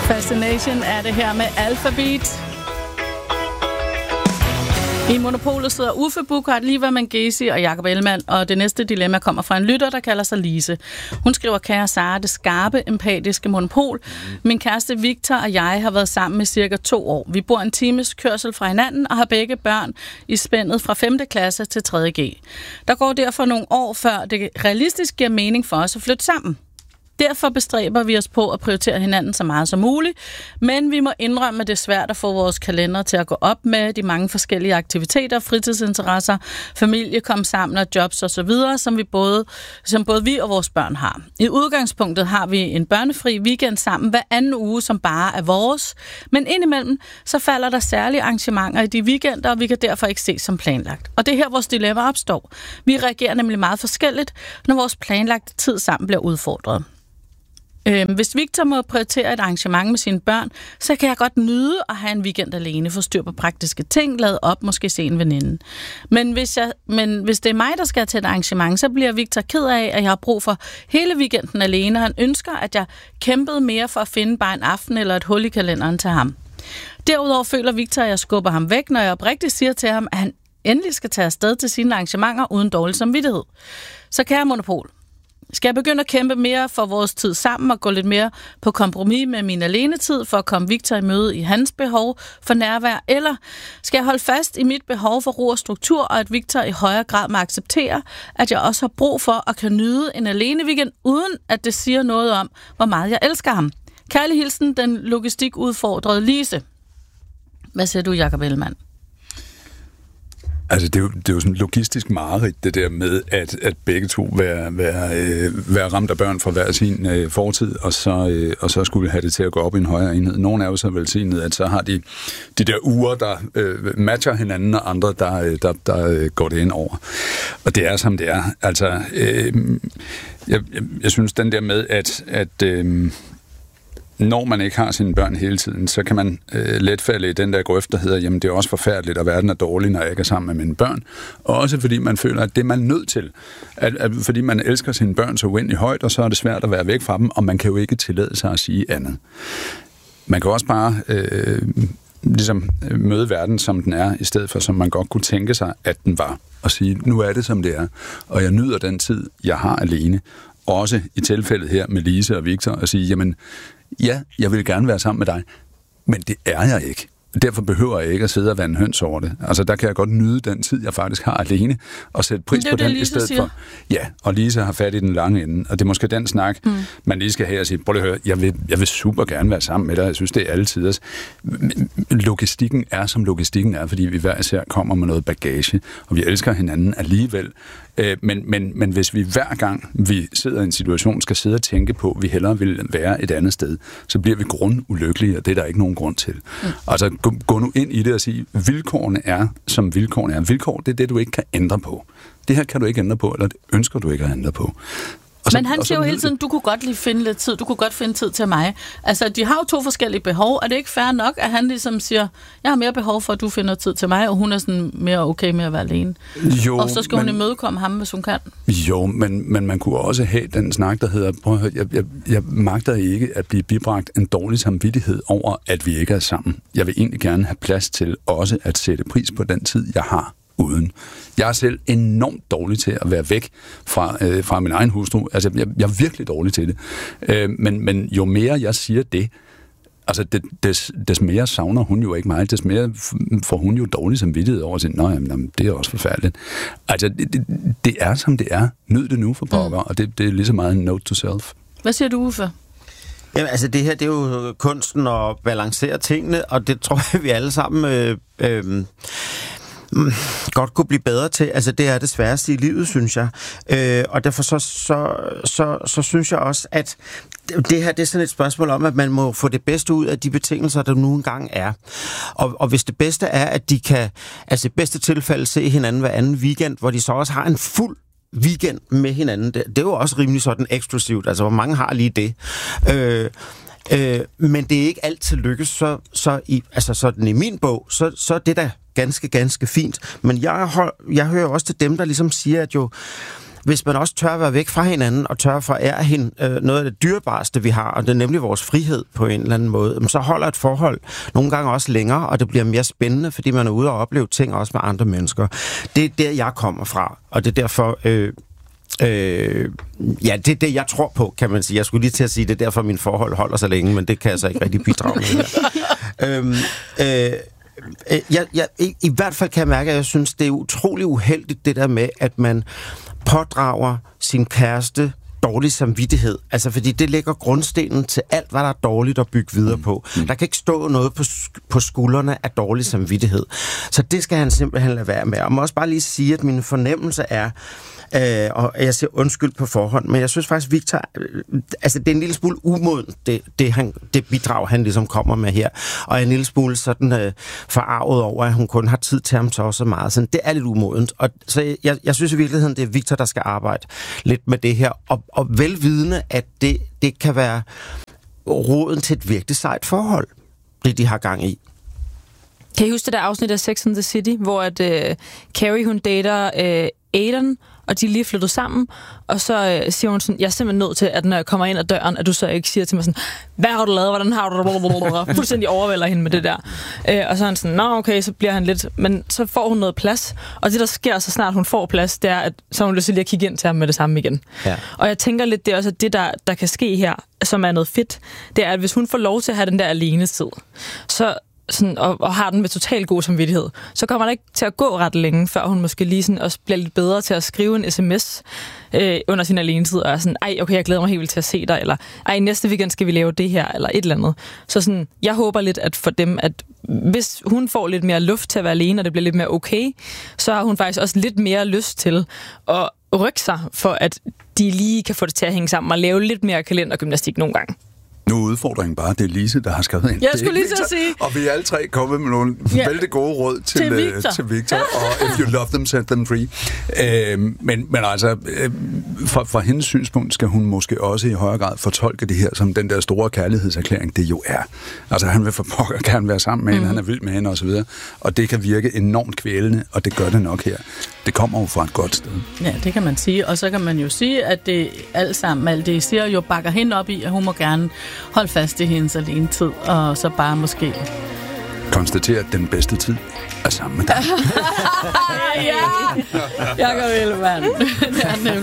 Fascination er det her med Alphabet. I Monopolet sidder Uffe Buchhardt, Liva Mangesi og Jakob Ellemann, og det næste dilemma kommer fra en lytter, der kalder sig Lise. Hun skriver, kære Sara, det skarpe, empatiske monopol. Min kæreste Victor og jeg har været sammen i cirka 2 år. Vi bor en times kørsel fra hinanden og har begge børn i spændet fra 5. klasse til 3.G. Der går derfor nogle år, før det realistisk giver mening for os at flytte sammen. Derfor bestræber vi os på at prioritere hinanden så meget som muligt, men vi må indrømme, at det er svært at få vores kalender til at gå op med de mange forskellige aktiviteter, fritidsinteresser, familie, komme sammen og jobs osv., som både vi og vores børn har. I udgangspunktet har vi en børnefri weekend sammen hver anden uge, som bare er vores, men indimellem så falder der særlige arrangementer i de weekender, og vi kan derfor ikke ses som planlagt. Og det er her, vores dilemma opstår. Vi reagerer nemlig meget forskelligt, når vores planlagte tid sammen bliver udfordret. Hvis Victor må prioritere et arrangement med sine børn, så kan jeg godt nyde at have en weekend alene, få styr på praktiske ting, lade op, måske se en veninde. Men hvis det er mig, der skal til et arrangement, så bliver Victor ked af, at jeg har brug for hele weekenden alene, og han ønsker, at jeg kæmpede mere for at finde bare en aften eller et hul i kalenderen til ham. Derudover føler Victor, at jeg skubber ham væk, når jeg oprigtigt siger til ham, at han endelig skal tage afsted til sine arrangementer uden dårlig samvittighed. Så kære Monopol, skal jeg begynde at kæmpe mere for vores tid sammen og gå lidt mere på kompromis med min alenetid for at komme Victor i møde i hans behov for nærvær? Eller skal jeg holde fast i mit behov for ro og struktur, og at Victor i højere grad må acceptere, at jeg også har brug for at kan nyde en alene weekend, uden at det siger noget om, hvor meget jeg elsker ham? Kærlig hilsen, den logistikudfordrede Lise. Hvad siger du, Jakob Ellemann? Altså, det er jo sådan logistisk mareridt, det der med, at begge to være ramt af børn fra hver sin fortid, og så skulle vi have det til at gå op i en højere enhed. Nogle er jo så velsignet, at så har de der uger, der matcher hinanden, og andre, der går det ind over. Og det er, som det er. Altså, jeg synes, den der med, at når man ikke har sine børn hele tiden, så kan man let falde i den der grøft, der hedder, jamen det er også forfærdeligt, at verden er dårlig, når jeg ikke er sammen med mine børn. Og også fordi man føler, at det er man nødt til. Fordi man elsker sine børn så uendelig højt, og så er det svært at være væk fra dem, og man kan jo ikke tillade sig at sige andet. Man kan også bare ligesom møde verden, som den er, i stedet for, som man godt kunne tænke sig, at den var. Og sige, nu er det, som det er, og jeg nyder den tid, jeg har alene. Også i tilfældet her med Lise og Victor, at sige, jamen, ja, jeg vil gerne være sammen med dig, men det er jeg ikke. Derfor behøver jeg ikke at sidde og være en høns over det. Altså, der kan jeg godt nyde den tid, jeg faktisk har alene, og sætte pris på den i stedet for. Ja, og Lise har fat i den lange ende, og det er måske den snak, man lige skal have og sige, prøv lige at høre, jeg vil super gerne være sammen med dig, jeg synes, det er altid. Logistikken er, som logistikken er, fordi vi hver især kommer med noget bagage, og vi elsker hinanden alligevel. Men hvis vi hver gang, vi sidder i en situation, skal sidde og tænke på, at vi hellere vil være et andet sted, så bliver vi grundulykkelige, og det er der ikke nogen grund til. Altså, gå nu ind i det og sige, vilkårene er, som vilkårene er. Vilkår, det er det, du ikke kan ændre på. Det her kan du ikke ændre på, eller det ønsker du ikke at ændre på. Men han siger jo hele tiden, du kunne godt lige finde lidt tid, du kunne godt finde tid til mig. Altså, de har jo 2 forskellige behov. Er det ikke fair nok, at han ligesom siger, jeg har mere behov for, at du finder tid til mig, og hun er sådan mere okay med at være alene? Jo, og så skal hun imødekomme ham, hvis hun kan. Jo, men man kunne også have den snak, der hedder, prøv at høre, jeg magter ikke at blive bibragt en dårlig samvittighed over, at vi ikke er sammen. Jeg vil egentlig gerne have plads til også at sætte pris på den tid, jeg har uden. Jeg er selv enormt dårlig til at være væk fra min egen hustru. Altså, jeg er virkelig dårlig til det. Men jo mere jeg siger det, altså des mere savner hun jo ikke mig, des mere får hun jo dårlig samvittighed over sin, jamen, det er også forfærdeligt. Altså, det er, som det er. Nyd det nu for pokker, og det er lige så meget en note to self. Hvad siger du, Uffe? Jamen, altså det her, det er jo kunsten at balancere tingene, og det tror jeg, vi alle sammen godt kunne blive bedre til. Altså, det er det sværeste i livet, synes jeg. Og derfor så synes jeg også, at det her, det er sådan et spørgsmål om, at man må få det bedste ud af de betingelser, der nu engang er. Og hvis det bedste er, at de kan, altså i bedste tilfælde, se hinanden hver anden weekend, hvor de så også har en fuld weekend med hinanden. Det er jo også rimelig sådan eksklusivt. Altså, hvor mange har lige det? Men det er ikke altid lykkes, så sådan i min bog, så er det da ganske fint. Men jeg hører også til dem, der ligesom siger, at jo, hvis man også tør at være væk fra hinanden, og tør at forære hende noget af det dyrebareste, vi har, og det er nemlig vores frihed på en eller anden måde, så holder et forhold nogle gange også længere, og det bliver mere spændende, fordi man er ude og opleve ting også med andre mennesker. Det er der, jeg kommer fra, og det er derfor... ja, det er det, jeg tror på, kan man sige. Jeg skulle lige til at sige, det er derfor, min forhold holder så længe, men det kan jeg så ikke rigtig bidrage med. I hvert fald kan jeg mærke, at jeg synes, det er utrolig uheldigt, det der med, at man pådrager sin kæreste dårlig samvittighed. Altså, fordi det lægger grundstenen til alt, hvad der er dårligt at bygge videre på. Der kan ikke stå noget på skuldrene af dårlig samvittighed. Så det skal han simpelthen lade være med. Og må også bare lige sige, at min fornemmelse er, og jeg siger undskyld på forhånd, men jeg synes faktisk, Victor, altså det er en lille smule umodent, det bidrag, han ligesom kommer med her, og jeg er en lille smule sådan forarvet over, at hun kun har tid til ham så meget. Sådan, det er lidt umodent, og så jeg synes i virkeligheden, det er Victor, der skal arbejde lidt med det her, og velvidende, at det kan være roden til et virkelig sejt forhold, det de har gang i. Kan I huske det der afsnit af Sex and the City, hvor at Carrie, hun dater Aidan, og de er lige flyttet sammen, og så siger hun sådan, jeg er simpelthen nødt til, at når jeg kommer ind ad døren, at du så ikke siger til mig sådan, hvad har du lavet, hvordan har du det, fuldstændig overvælder hende med det der. Og så er han sådan, nå okay, så bliver han lidt, men så får hun noget plads, og det der sker, så snart hun får plads, det er, at så hun lyst til lige at kigge ind til ham med det samme igen. Ja. Og jeg tænker lidt, det er også, at det der kan ske her, som er noget fedt, det er, at hvis hun får lov til at have den der alenetid, så sådan, og har den med total god samvittighed, så kommer der ikke til at gå ret længe, før hun måske lige sådan også bliver lidt bedre til at skrive en sms under sin alenetid, og er sådan, ej, okay, jeg glæder mig helt vildt til at se dig, eller ej, næste weekend skal vi lave det her, eller et eller andet. Så sådan, jeg håber lidt, at for dem, at hvis hun får lidt mere luft til at være alene, og det bliver lidt mere okay, så har hun faktisk også lidt mere lyst til at rykke sig, for at de lige kan få det til at hænge sammen, og lave lidt mere kalendergymnastik nogle gange. Nu er udfordringen bare, det er Lise, der har skrevet ind. Jeg skulle lige så sige. Og vi er alle tre kommet med nogle vældig gode råd til Victor. Og if you love them, set them free. Men altså, fra hendes synspunkt skal hun måske også i højere grad fortolke det her som den der store kærlighedserklæring, det jo er. Altså, han vil for pokker gerne være sammen med hende, han er vild med hende osv. Og det kan virke enormt kvælende, og det gør det nok her. Det kommer jo fra et godt sted. Ja, det kan man sige. Og så kan man jo sige, at det alt sammen, alt det I siger, jo bakker hende op i, at hun må gerne holde fast i hendes alenetid, og så bare måske konstatere, at den bedste tid er sammen med dig. Ja, Jakob Ellemann.